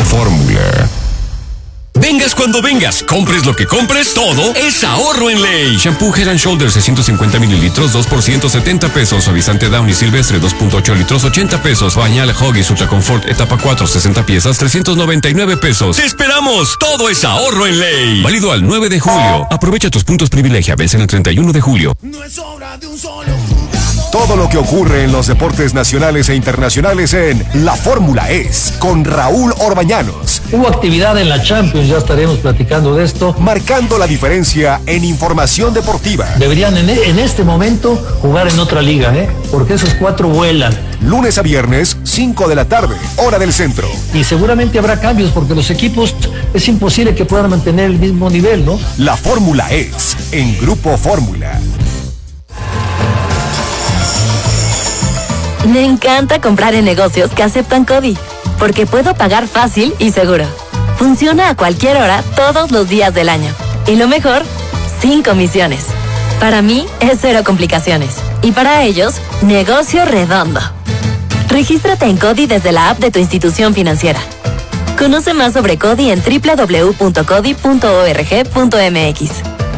Fórmula. Vengas cuando vengas, compres lo que compres, todo es ahorro en Ley. Shampoo Head and Shoulders 650 mililitros, 2 por 170 pesos. Suavizante Downy Silvestre 2.8 litros, 80 pesos. Bañal Huggies Ultra Comfort etapa 4, 60 piezas, 399 pesos. ¡Te esperamos! Todo es ahorro en Ley. Válido al 9 de julio. Aprovecha tus puntos privilegia. Vencen el 31 de julio. No es obra de un solo jugador. Todo lo que ocurre en los deportes nacionales e internacionales en La Fórmula Es, con Raúl Orbañanos. Hubo actividad en la Champions, ya estaremos platicando de esto. Marcando la diferencia en información deportiva. Deberían en este momento jugar en otra liga, porque esos 4 vuelan. Lunes a viernes, 5 de la tarde, hora del centro. Y seguramente habrá cambios porque los equipos es imposible que puedan mantener el mismo nivel, ¿no? La Fórmula Es, en Grupo Fórmula. Me encanta comprar en negocios que aceptan CODI, porque puedo pagar fácil y seguro. Funciona a cualquier hora, todos los días del año. Y lo mejor, sin comisiones. Para mí, es cero complicaciones. Y para ellos, negocio redondo. Regístrate en CODI desde la app de tu institución financiera. Conoce más sobre CODI en www.codi.org.mx.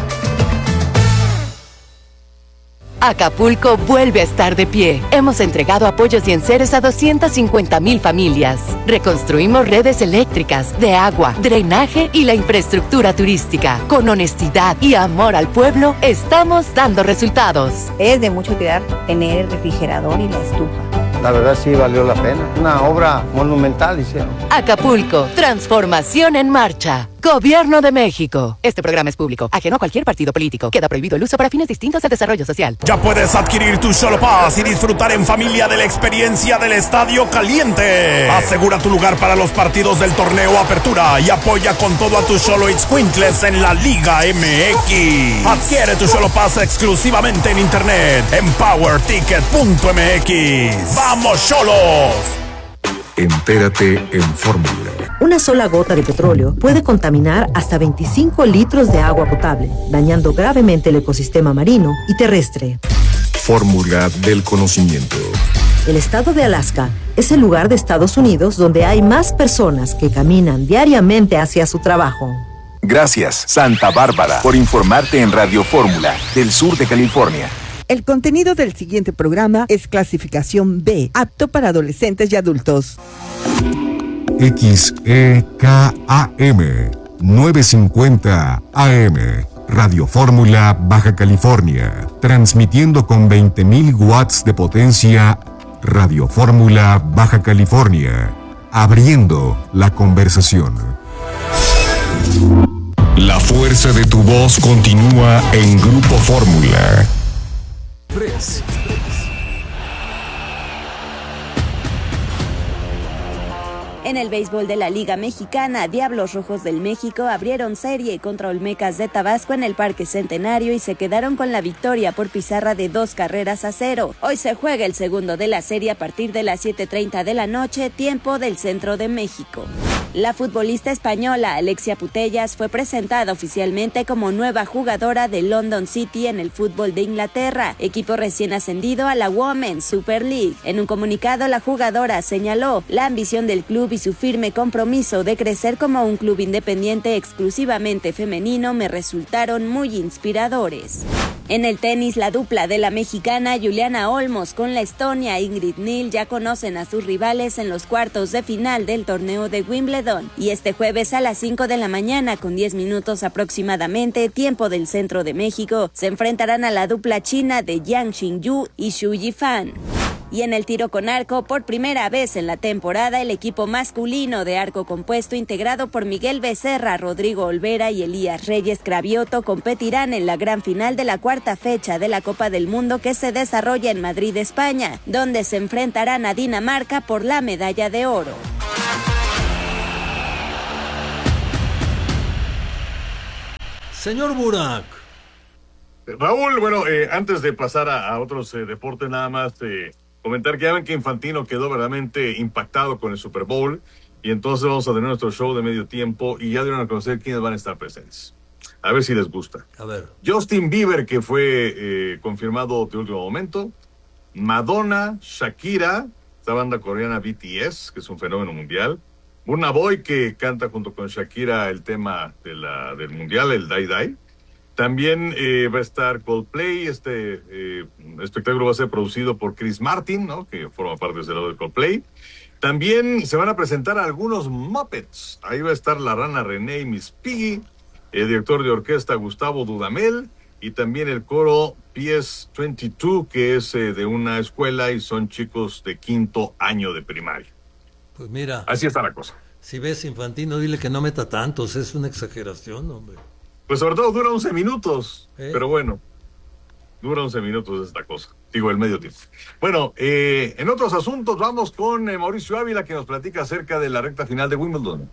Acapulco vuelve a estar de pie. Hemos entregado apoyos y enseres a 250,000 familias. Reconstruimos redes eléctricas, de agua, drenaje y la infraestructura turística. Con honestidad y amor al pueblo, estamos dando resultados. Es de mucha utilidad tener el refrigerador y la estufa. La verdad sí valió la pena. Una obra monumental hicieron. Acapulco, transformación en marcha. Gobierno de México. Este programa es público, ajeno a cualquier partido político. Queda prohibido el uso para fines distintos al desarrollo social. Ya puedes adquirir tu Solo Pass y disfrutar en familia de la experiencia del Estadio Caliente. Asegura tu lugar para los partidos del torneo Apertura y apoya con todo a tus Solo Itzcuintles en la Liga MX. Adquiere tu Solo Pass exclusivamente en internet en powerticket.mx. ¡Vamos, Cholos! Entérate en Fórmula. Una sola gota de petróleo puede contaminar hasta 25 litros de agua potable, dañando gravemente el ecosistema marino y terrestre. Fórmula del conocimiento. El estado de Alaska es el lugar de Estados Unidos donde hay más personas que caminan diariamente hacia su trabajo. Gracias, Santa Bárbara, por informarte en Radio Fórmula, del sur de California. El contenido del siguiente programa es clasificación B, apto para adolescentes y adultos. XEKAM 950 AM Radio Fórmula, Baja California, transmitiendo con 20.000 watts de potencia. Radio Fórmula, Baja California, abriendo la conversación. La fuerza de tu voz continúa en Grupo Fórmula. 3. En el béisbol de la Liga Mexicana, Diablos Rojos del México abrieron serie contra Olmecas de Tabasco en el Parque Centenario y se quedaron con la victoria por pizarra de 2-0. Hoy se juega el segundo de la serie a partir de las 7:30 de la noche, tiempo del centro de México. La futbolista española Alexia Putellas fue presentada oficialmente como nueva jugadora de London City en el fútbol de Inglaterra, equipo recién ascendido a la Women's Super League. En un comunicado, la jugadora señaló: la ambición del club y su firme compromiso de crecer como un club independiente exclusivamente femenino me resultaron muy inspiradores. En el tenis, la dupla de la mexicana Juliana Olmos con la estonia Ingrid Nil ya conocen a sus rivales en los cuartos de final del torneo de Wimbledon. Y este jueves a las 5 de la mañana, con 10 minutos aproximadamente, tiempo del centro de México, se enfrentarán a la dupla china de Yang Xingyu y Xu Yifan. Y en el tiro con arco, por primera vez en la temporada, el equipo masculino de arco compuesto integrado por Miguel Becerra, Rodrigo Olvera y Elías Reyes Cravioto competirán en la gran final de la cuarta fecha de la Copa del Mundo que se desarrolla en Madrid, España, donde se enfrentarán a Dinamarca por la medalla de oro. Señor Burak. Raúl, bueno, antes de pasar a otros deportes, nada más comentar que ya ven que Infantino quedó verdaderamente impactado con el Super Bowl y entonces vamos a tener nuestro show de medio tiempo y ya dieron a conocer quiénes van a estar presentes. A ver si les gusta. A ver. Justin Bieber, que fue confirmado de último momento. Madonna, Shakira, esta banda coreana BTS, que es un fenómeno mundial. Burna Boy, que canta junto con Shakira el tema del mundial, el Die Die. También va a estar Coldplay. Este espectáculo va a ser producido por Chris Martin, ¿no? Que forma parte de ese lado de Coldplay. También se van a presentar algunos Muppets. Ahí va a estar la rana René y Miss Piggy, el director de orquesta Gustavo Dudamel, y también el coro PS22, que es de una escuela y son chicos de 5º año de primaria. Pues mira. Así está la cosa. Si ves Infantino, dile que no meta tantos, es una exageración, hombre. Pues sobre todo dura 11 minutos, pero bueno, dura 11 minutos esta cosa. Digo, el medio tiempo. Bueno, en otros asuntos vamos con Mauricio Ávila, que nos platica acerca de la recta final de Wimbledon.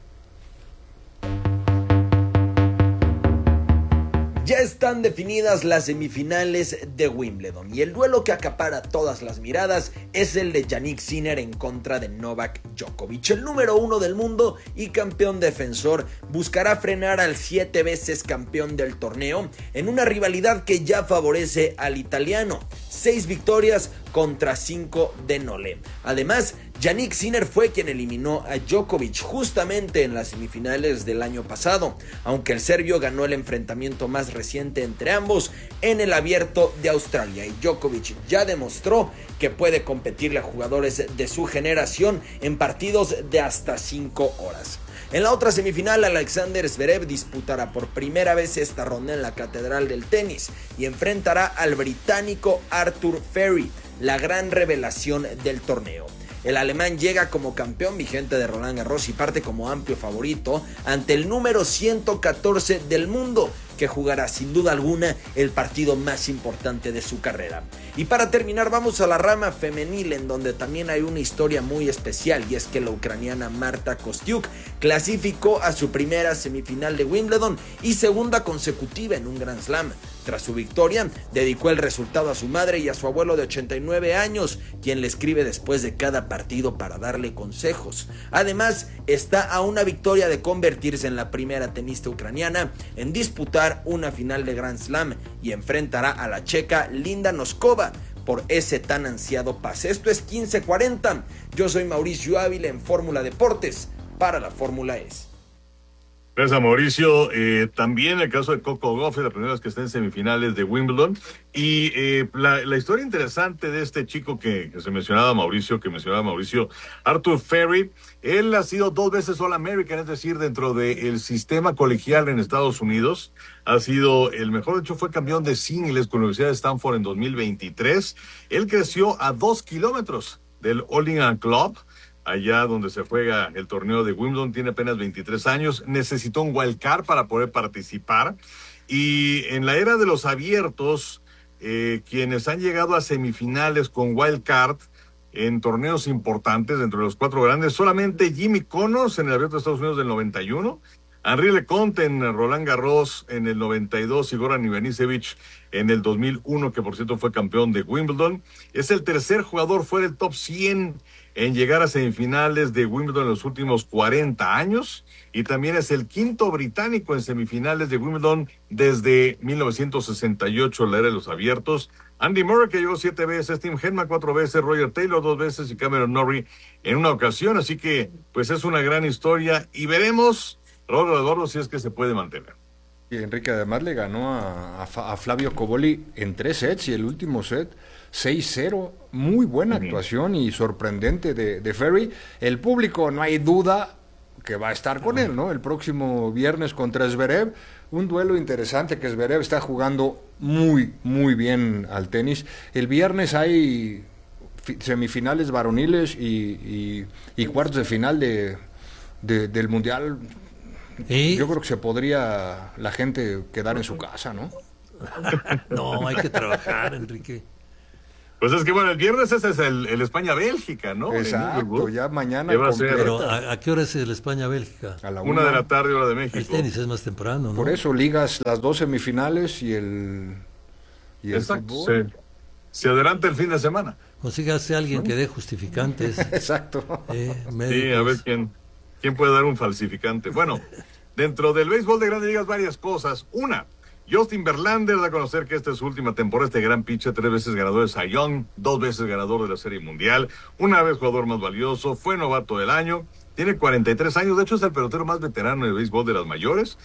Ya están definidas las semifinales de Wimbledon y el duelo que acapara todas las miradas es el de Jannik Sinner en contra de Novak Djokovic. El número 1 del mundo y campeón defensor buscará frenar al 7 veces campeón del torneo en una rivalidad que ya favorece al italiano. 6 victorias contra 5 de Nole. Además, Jannik Sinner fue quien eliminó a Djokovic justamente en las semifinales del año pasado, aunque el serbio ganó el enfrentamiento más reciente entre ambos en el Abierto de Australia, y Djokovic ya demostró que puede competirle a jugadores de su generación en partidos de hasta 5 horas. En la otra semifinal, Alexander Zverev disputará por primera vez esta ronda en la Catedral del Tenis y enfrentará al británico Arthur Furry, la gran revelación del torneo. El alemán llega como campeón vigente de Roland Garros y parte como amplio favorito ante el número 114 del mundo, que jugará sin duda alguna el partido más importante de su carrera. Y para terminar, vamos a la rama femenil, en donde también hay una historia muy especial, y es que la ucraniana Marta Kostyuk clasificó a su primera semifinal de Wimbledon y segunda consecutiva en un Grand Slam. Tras su victoria, dedicó el resultado a su madre y a su abuelo de 89 años, quien le escribe después de cada partido para darle consejos. Además, está a una victoria de convertirse en la primera tenista ucraniana en disputar una final de Grand Slam, y enfrentará a la checa Linda Noskova por ese tan ansiado pase. Esto es 1540. Yo soy Mauricio Ávila en Fórmula Deportes para la Fórmula E. Gracias, Mauricio. También el caso de Coco Gauff, la primera vez que está en semifinales de Wimbledon. Y la historia interesante de este chico que mencionaba Mauricio, Arthur Furry. Él ha sido 2 veces All-American, es decir, dentro del sistema colegial en Estados Unidos. Ha sido el mejor, de hecho fue campeón de singles con la Universidad de Stanford en 2023. Él creció a 2 kilómetros del All England Club, allá donde se juega el torneo de Wimbledon. Tiene apenas 23 años, necesitó un wild card para poder participar, y en la era de los abiertos, quienes han llegado a semifinales con wild card en torneos importantes, dentro de los 4 grandes, solamente Jimmy Connors en el Abierto de Estados Unidos del 91, Henri Leconte en Roland Garros en el 92 y Goran Ivanisevic en el 2001, que por cierto fue campeón de Wimbledon. Es el tercer jugador fuera del top 100 en llegar a semifinales de Wimbledon en los últimos 40 años, y también es el 5º británico en semifinales de Wimbledon desde 1968, la era de los abiertos. Andy Murray, que llegó 7 veces, Tim Henman 4 veces, Roger Taylor 2 veces y Cameron Norrie en una ocasión, así que pues es una gran historia, y veremos, Raúl Eduardo, si es que se puede mantener. Y Enrique además le ganó a Flavio Cobolli en 3 sets, y el último set 6-0, muy buena actuación y sorprendente de Furry. El público, no hay duda que va a estar con él, ¿no? El próximo viernes contra Zverev, un duelo interesante, que Zverev está jugando muy, muy bien al tenis. El viernes hay semifinales varoniles y cuartos de final del Mundial. Yo creo que se podría la gente quedar en su casa, ¿no? No, hay que trabajar, Enrique. Pues es que bueno, el viernes ese es el España-Bélgica, ¿no? Exacto, ya mañana. Pero ¿a qué hora es el España-Bélgica? A la 1 de la tarde, hora de México. El tenis es más temprano, ¿no? Por eso ligas las 2 semifinales y el fútbol. Se adelanta el fin de semana. Consígase alguien que dé justificantes. Exacto. Sí, a ver quién puede dar un falsificante. Bueno, dentro del béisbol de Grandes Ligas varias cosas. Una, Justin Verlander da a conocer que esta es su última temporada, este gran pitcher, 3 veces ganador de Cy Young, 2 veces ganador de la Serie Mundial, una vez jugador más valioso, fue novato del año, tiene 43 años, de hecho es el pelotero más veterano en el béisbol de las mayores,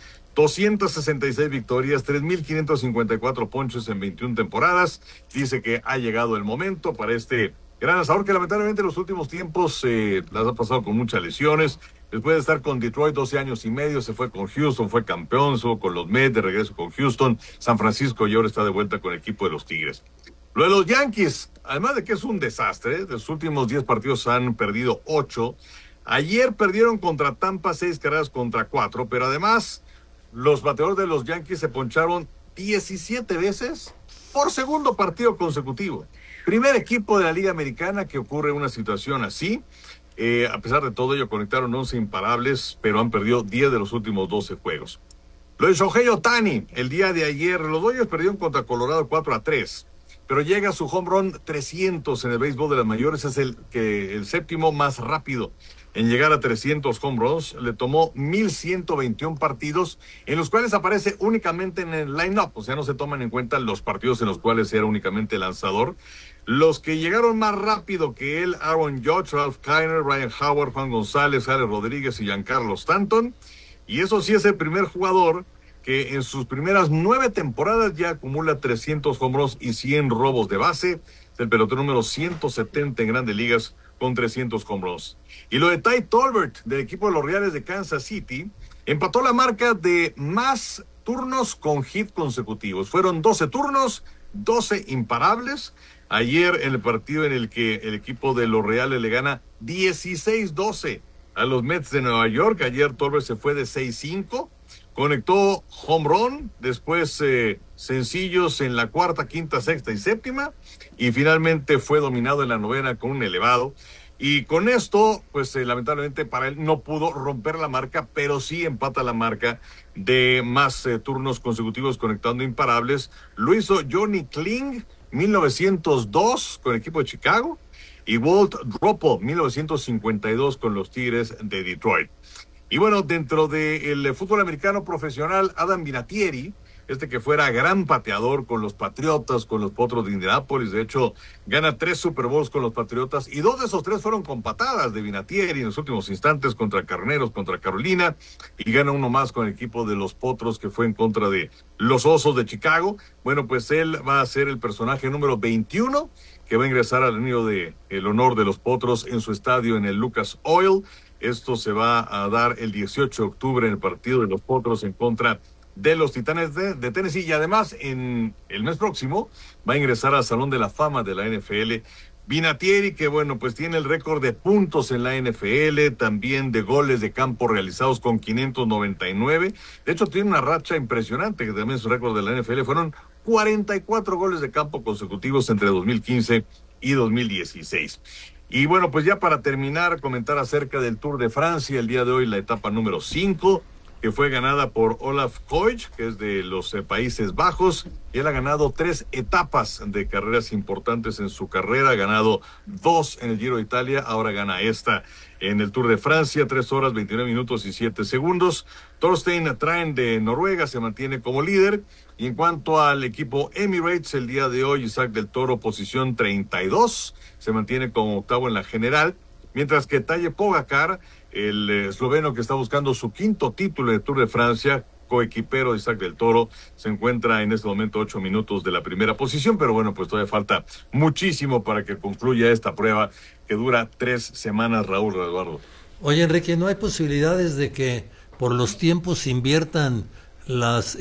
266 victorias, 3,554 ponches en 21 temporadas. Dice que ha llegado el momento para este gran lanzador que lamentablemente en los últimos tiempos las ha pasado con muchas lesiones. Después de estar con Detroit 12 años y medio, se fue con Houston, fue campeón, estuvo con los Mets, de regreso con Houston, San Francisco, y ahora está de vuelta con el equipo de los Tigres. Lo de los Yankees, además de que es un desastre, de los últimos 10 partidos han perdido 8. Ayer perdieron contra Tampa 6 carreras contra 4, pero además los bateadores de los Yankees se poncharon 17 veces por segundo partido consecutivo. Primer equipo de la Liga Americana que ocurre una situación así. A pesar de todo ello, conectaron 11 imparables, pero han perdido 10 de los últimos 12 juegos. Lo de Shohei Ohtani, el día de ayer, los Dodgers perdieron contra Colorado 4-3, pero llega a su home run 300 en el béisbol de las mayores, es el séptimo más rápido en llegar a 300 home runs. Le tomó 1,121 partidos, en los cuales aparece únicamente en el line-up, o sea, no se toman en cuenta los partidos en los cuales era únicamente lanzador. Los que llegaron más rápido que él, Aaron Judge, Ralph Kiner, Ryan Howard, Juan González, Alex Rodríguez y Giancarlo Stanton. Y eso sí es el primer jugador que en sus primeras 9 temporadas ya acumula 300 home runs y 100 robos de base. Es el pelotero número 170 en Grandes Ligas con 300 home runs. Y lo de Ty Tolbert, del equipo de los Reales de Kansas City, empató la marca de más turnos con hit consecutivos. Fueron 12 turnos, 12 imparables. Ayer en el partido en el que el equipo de los Reales le gana 16-12 a los Mets de Nueva York. Ayer Tolbert se fue de 6-5, conectó home run, después sencillos en la cuarta, quinta, sexta y séptima, y finalmente fue dominado en la novena con un elevado. Y con esto, pues lamentablemente para él no pudo romper la marca, pero sí empata la marca de más turnos consecutivos conectando imparables. Lo hizo Johnny Kling, 1902 con el equipo de Chicago, y Walt Dropo, 1952 con los Tigres de Detroit. Y bueno, dentro del fútbol americano profesional, Adam Vinatieri, que fuera gran pateador con los Patriotas, con los Potros de Indianápolis, de hecho gana 3 Super Bowls con los Patriotas, y 2 de esos 3 fueron con patadas de Vinatieri en los últimos instantes contra Carneros, contra Carolina, y gana uno más con el equipo de los Potros, que fue en contra de los Osos de Chicago. Bueno, pues él va a ser el personaje número 21 que va a ingresar al anillo de el honor de los Potros en su estadio en el Lucas Oil. Esto se va a dar el 18 de octubre en el partido de los Potros en contra de los Titanes de Tennessee, y además en el mes próximo va a ingresar al Salón de la Fama de la NFL. Vinatieri, que bueno, pues tiene el récord de puntos en la NFL, también de goles de campo realizados con 599. De hecho, tiene una racha impresionante, que también es un récord de la NFL. Fueron 44 goles de campo consecutivos entre 2015 y 2016. Y bueno, pues ya para terminar, comentar acerca del Tour de Francia, el día de hoy la etapa número 5, que fue ganada por Olaf Koich, que es de los Países Bajos, y él ha ganado 3 etapas de carreras importantes en su carrera, ha ganado 2 en el Giro de Italia, ahora gana esta en el Tour de Francia, 3 horas, 29 minutos y 7 segundos. Thorstein Tran de Noruega se mantiene como líder, y en cuanto al equipo Emirates, el día de hoy Isaac del Toro, posición 32, se mantiene como octavo en la general, mientras que Tadej Pogačar, el esloveno que está buscando su 5º título de Tour de Francia, coequipero de Isaac del Toro, se encuentra en este momento 8 minutos de la primera posición, pero bueno, pues todavía falta muchísimo para que concluya esta prueba que dura 3 semanas, Raúl, Eduardo. Oye, Enrique, ¿no hay posibilidades de que por los tiempos se inviertan las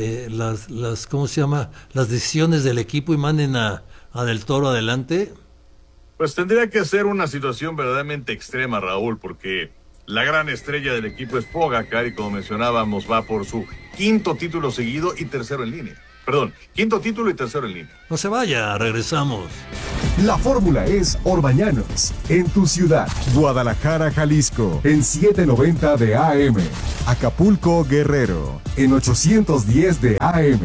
¿cómo se llama? Las decisiones del equipo y manden a del Toro adelante? Pues tendría que ser una situación verdaderamente extrema, Raúl, porque la gran estrella del equipo es Pogačar, y como mencionábamos, va por su 5º título seguido y 3º en línea. Perdón, 5º título y 3º en línea. No se vaya, regresamos. La fórmula es Orbañanos, en tu ciudad. Guadalajara, Jalisco, en 790 de AM. Acapulco, Guerrero, en 810 de AM.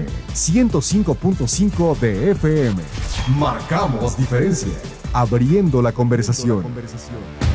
105.5 de FM. Marcamos diferencia, abriendo la conversación.